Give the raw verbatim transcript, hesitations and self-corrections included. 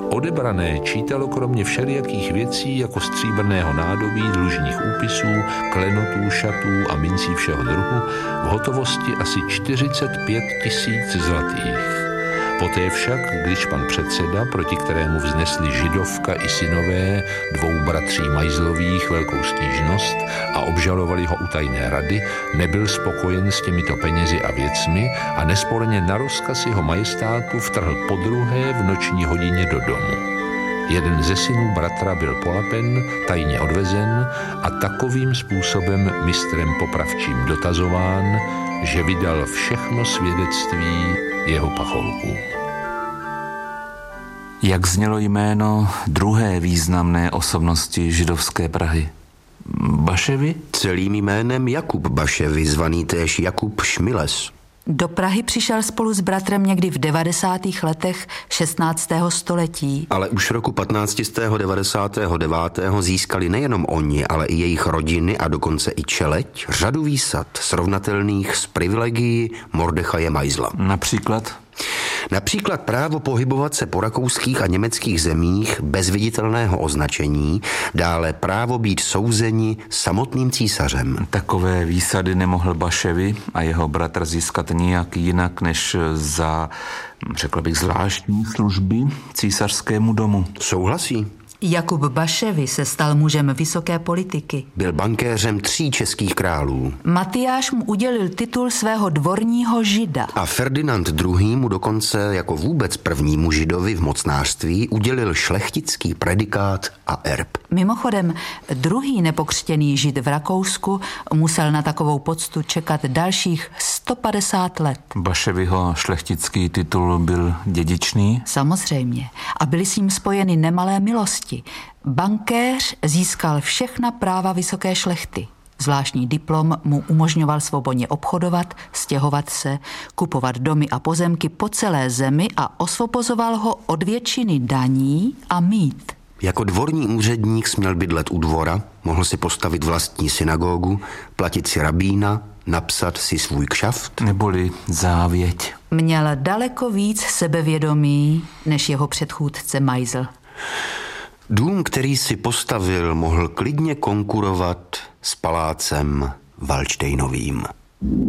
Odebrané čítalo kromě všelijakých věcí jako stříbrného nádobí, dlužních úpisů, klenotů, šatů a mincí všeho druhu v hotovosti asi čtyřicet pět tisíc zlatých. Poté však, když pan předseda, proti kterému vznesli židovka i synové dvou bratří Majzlových velkou stížnost a obžalovali ho u tajné rady, nebyl spokojen s těmito penězi a věcmi a nesporně na rozkaz jeho majestátu vtrhl podruhé v noční hodině do domu. Jeden ze synů bratra byl polapen, tajně odvezen a takovým způsobem mistrem popravčím dotazován, že vydal všechno svědectví jeho pacholků. Jak znělo jméno druhé významné osobnosti židovské Prahy? Baševy? Celým jménem Jakub Baševy, zvaný též Jakub Šmiles. Do Prahy přišel spolu s bratrem někdy v devadesátých letech šestnáctého století. Ale už roku patnáct devadesát devět získali nejenom oni, ale i jejich rodiny a dokonce i čeleď řadu výsad srovnatelných s privilegií Mordechaje Majzla. Například? Například právo pohybovat se po rakouských a německých zemích bez viditelného označení, dále právo být souzeni samotným císařem. Takové výsady nemohl Baševy a jeho bratr získat nijak jinak než za, řekl bych, zvláštní služby císařskému domu. Souhlasí. Jakub Baševy se stal mužem vysoké politiky. Byl bankéřem tří českých králů. Matyáš mu udělil titul svého dvorního žida. A Ferdinand druhý. mu dokonce jako vůbec prvnímu židovi v mocnářství udělil šlechtický predikát a erb. Mimochodem, druhý nepokřtěný žid v Rakousku musel na takovou poctu čekat dalších sto padesát let. Baševyho šlechtický titul byl dědičný? Samozřejmě. A byly s ním spojeny nemalé milosti. Bankéř získal všechna práva vysoké šlechty. Zvláštní diplom mu umožňoval svobodně obchodovat, stěhovat se, kupovat domy a pozemky po celé zemi a osvobozoval ho od většiny daní a mýt. Jako dvorní úředník směl bydlet u dvora, mohl si postavit vlastní synagogu, platit si rabína, napsat si svůj kšaft. Neboli závěť. Měl daleko víc sebevědomí než jeho předchůdce Majzl. Dům, který si postavil, mohl klidně konkurovat s palácem Valdštejnovým.